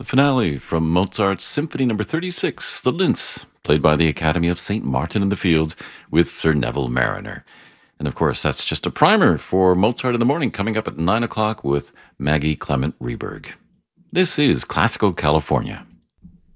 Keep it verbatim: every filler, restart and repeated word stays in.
finale from Mozart's Symphony Number thirty-six, The Linz, played by the Academy of Saint Martin in the Fields with Sir Neville Mariner. And of course, that's just a primer for Mozart in the Morning coming up at nine o'clock with Maggie Clement Reberg. This is Classical California.